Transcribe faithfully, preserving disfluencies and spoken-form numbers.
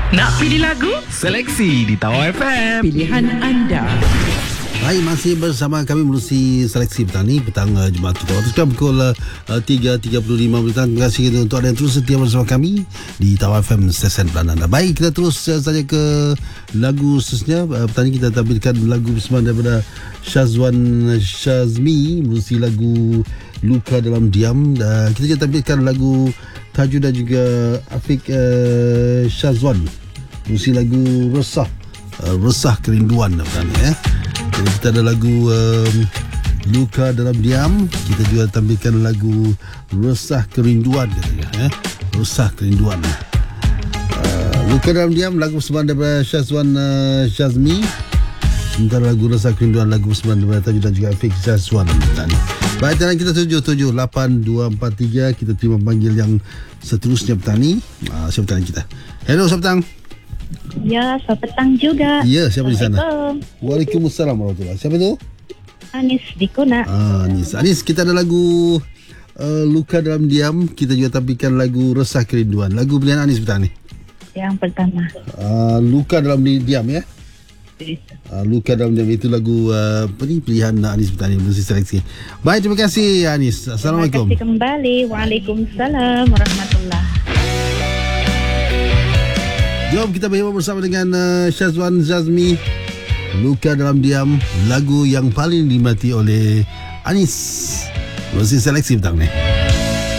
Nak pilih lagu? Seleksi di Tawar F M. Pilihan anda. Baik, masih bersama kami menerusi seleksi petang ni, petang uh, Jumaat kita. Waktu sekarang pukul uh, tiga tiga puluh lima petang. Terima kasih untuk anda yang terus setia bersama kami di Tawar F M stesen pelanan anda. Baik, kita terus uh, saja ke lagu seterusnya. Uh, petang ni kita tampilkan lagu bersama daripada Syazwan Syazmi menerusi lagu Luka Dalam Diam. Uh, kita juga tampilkan lagu Tajuk dan juga Afiq uh, Syazwan menerusi lagu Resah. Uh, Resah Kerinduan petang ni ya. Jadi kita ada lagu um, Luka Dalam Diam. Kita juga tampilkan lagu Resah Kerinduan katanya, eh? Resah Kerinduan. uh, Luka Dalam Diam, lagu persembahan daripada Syazwan uh, Syazmi. Sementara lagu Resah Kerinduan, lagu persembahan daripada Tajuk dan juga Afiq Syazwan. Baik, dan kita tujuh tujuh lapan dua empat tiga. Kita terima panggil yang seterusnya petang ni. uh, Siapa petang kita? Hello, siapa petang? Ya, selamat petang juga. Ya, siapa di sana? Waalaikumsalam warahmatullahi. Siapa tu? Anis di Kona. Ah, Anis. Anis, kita ada lagu uh, Luka Dalam Diam. Kita juga tampilkan lagu Resah Kerinduan. Lagu pilihan Anis petang ni. Yang pertama. Uh, Luka Dalam Diam ya. Uh, Luka Dalam Diam itu lagu uh, apa ni, pilihan Anis petang ni, mesti seleksi. Baik, terima kasih Anis. Assalamualaikum. Terima kasih kembali. Waalaikumsalam warahmatullahi. Jom kita berhubung bersama dengan uh, Syazwan Syazmi, Luka Dalam Diam, lagu yang paling diminati oleh Anis. Mesti seleksi petang ni.